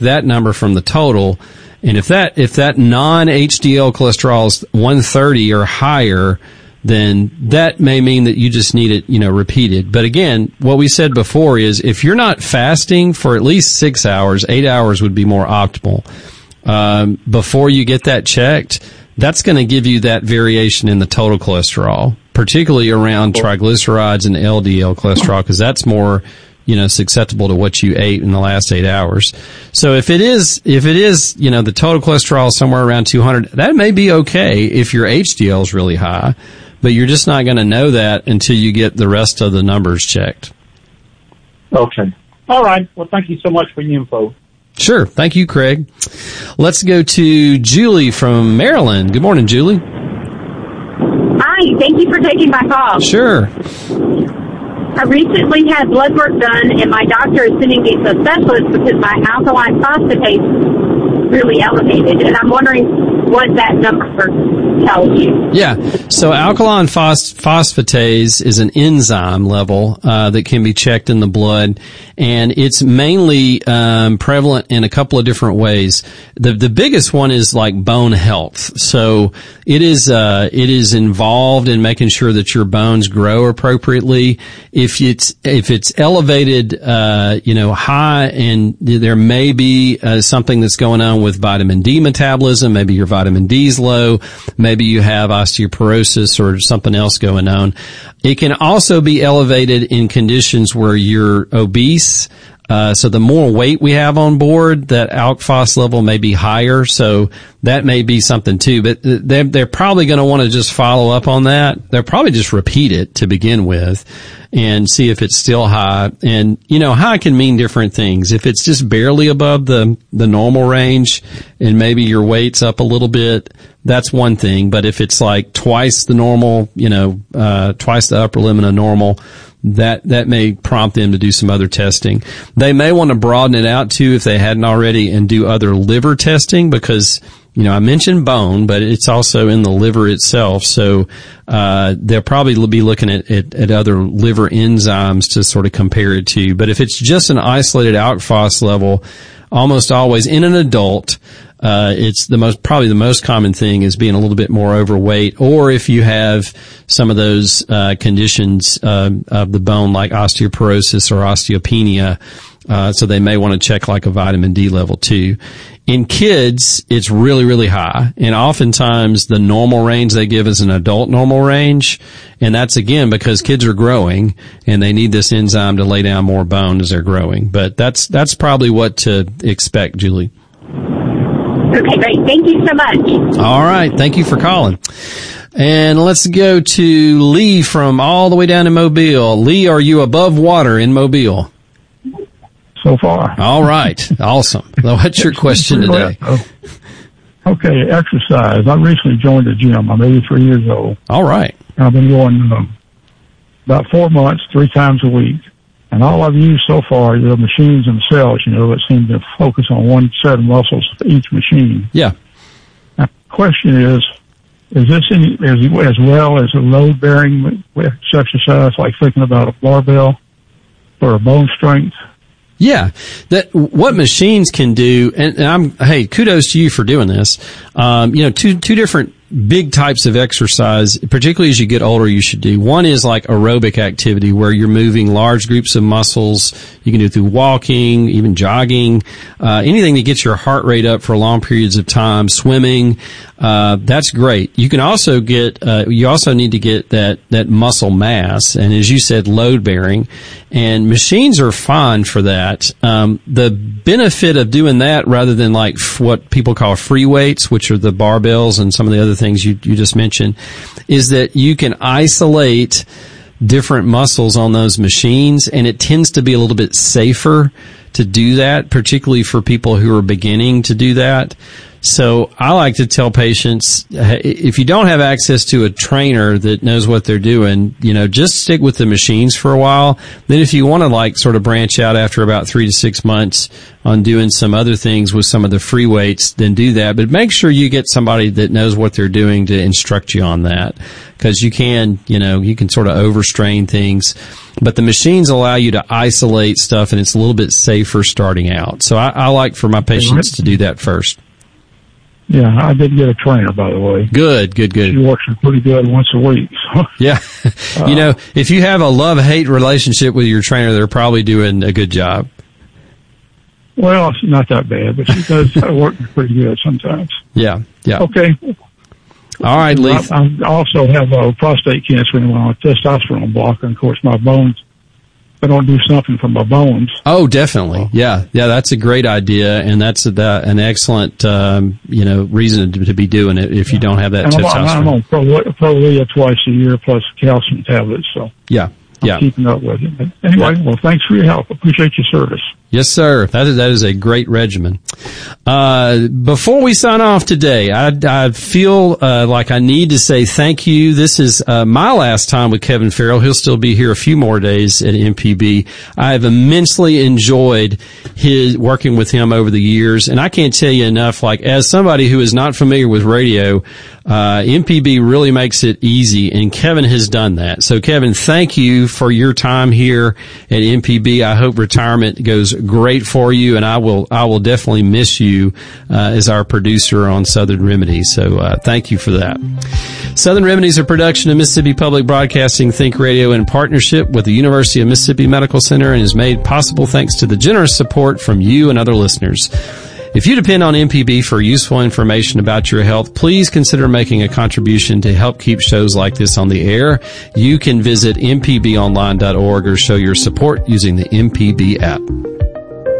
that number from the total. And if that non-HDL cholesterol is 130 or higher, then that may mean that you just need it, repeated. But again, what we said before is if you're not fasting for at least 6 hours, 8 hours would be more optimal. Before you get that checked, that's going to give you that variation in the total cholesterol, particularly around triglycerides and LDL cholesterol, because that's more, susceptible to what you ate in the last 8 hours. So if it is, the total cholesterol is somewhere around 200, that may be okay if your HDL is really high, but you're just not going to know that until you get the rest of the numbers checked. Okay. All right. Well, thank you so much for the info. Sure. Thank you, Craig. Let's go to Julie from Maryland. Good morning, Julie. Hi. Thank you for taking my call. Sure. I recently had blood work done, and my doctor is sending me to a specialist because my alkaline phosphatase is really elevated, and I'm wondering what that number tells you. Yeah. So alkaline phosphatase is an enzyme level that can be checked in the blood, and it's mainly prevalent in a couple of different ways. The biggest one is like bone health. So it is involved in making sure that your bones grow appropriately. If it's elevated, high, and there may be something that's going on with vitamin D metabolism. Maybe your vitamin D is low. Maybe you have osteoporosis or something else going on. It can also be elevated in conditions where you're obese. So the more weight we have on board, that ALK phos level may be higher. So that may be something too. But they're probably going to want to just follow up on that. They'll probably just repeat it to begin with and see if it's still high. And, high can mean different things. If it's just barely above the normal range and maybe your weight's up a little bit, that's one thing. But if it's like twice the normal, twice the upper limit of normal, that may prompt them to do some other testing. They may want to broaden it out too, if they hadn't already, and do other liver testing, because, I mentioned bone, but it's also in the liver itself. So, they'll probably be looking at other liver enzymes to sort of compare it to. But if it's just an isolated ALK phos level, almost always in an adult, it's probably the most common thing is being a little bit more overweight, or if you have some of those conditions of the bone like osteoporosis or osteopenia, so they may want to check like a vitamin D level too. In kids, it's really, really high, and oftentimes the normal range they give is an adult normal range, and that's again because kids are growing and they need this enzyme to lay down more bone as they're growing. But that's probably what to expect, Julie. Okay, great. Thank you so much. All right. Thank you for calling. And let's go to Lee from all the way down in Mobile. Lee, are you above water in Mobile? So far. All right. Awesome. What's your question today? Okay, exercise. I recently joined the gym. I'm 83 years old. All right. I've been going about 4 months, 3 times a week. And all I've used so far are the machines themselves, that seem to focus on one set of muscles for each machine. Yeah. Now, the question is this as well as a load-bearing exercise, like thinking about a barbell for a bone strength? Yeah, what machines can do, and hey, kudos to you for doing this. Two different big types of exercise, particularly as you get older, you should do. One is like aerobic activity, where you're moving large groups of muscles. You can do it through walking, even jogging, anything that gets your heart rate up for long periods of time, swimming. That's great. You can also you also need to get that muscle mass, and as you said, load bearing, and machines are fine for that. The benefit of doing that rather than like what people call free weights, which are the barbells and some of the other things you just mentioned, is that you can isolate different muscles on those machines, and it tends to be a little bit safer to do that, particularly for people who are beginning to do that. So I like to tell patients, if you don't have access to a trainer that knows what they're doing, just stick with the machines for a while. Then if you want to like sort of branch out after about 3 to 6 months on doing some other things with some of the free weights, then do that. But make sure you get somebody that knows what they're doing to instruct you on that. Because you can sort of overstrain things. But the machines allow you to isolate stuff, and it's a little bit safer starting out. So I like for my patients to do that first. Yeah, I did get a trainer, by the way. Good. She works pretty good once a week. So. Yeah. If you have a love-hate relationship with your trainer, they're probably doing a good job. Well, she's not that bad, but she does work pretty good sometimes. Yeah. Okay. All right, Leif. I also have prostate cancer and I'm on a testosterone blocker. And, of course, my bones, I don't do something for my bones. Oh, definitely. Yeah, that's a great idea, and that's an excellent, reason to be doing it if you don't have that testosterone. I'm on Prolia twice a year plus calcium tablets, so I'm keeping up with it. But anyway, well, thanks for your help. Appreciate your service. Yes, sir. That is a great regimen. Before we sign off today, I feel like I need to say thank you. This is my last time with Kevin Farrell. He'll still be here a few more days at MPB. I have immensely enjoyed his working with him over the years, and I can't tell you enough, like, as somebody who is not familiar with radio, MPB really makes it easy, and Kevin has done that. So, Kevin, thank you for your time here at MPB. I hope retirement goes great for you, and I will definitely miss you as our producer on Southern Remedies. So thank you for that. Southern Remedies, a production of Mississippi Public Broadcasting Think Radio in partnership with the University of Mississippi Medical Center, and is made possible thanks to the generous support from you and other listeners. If you depend on MPB for useful information about your health, please consider making a contribution to help keep shows like this on the air. You can visit mpbonline.org or show your support using the MPB app.